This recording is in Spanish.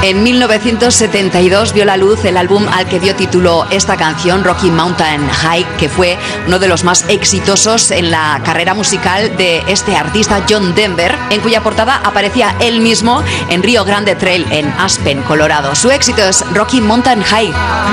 En 1972 vio la luz el álbum al que dio título esta canción, Rocky Mountain High, que fue uno de los más exitosos en la carrera musical de este artista John Denver, en cuya portada aparecía él mismo en Rio Grande Trail, en Aspen, Colorado. Su éxito es Rocky Mountain High.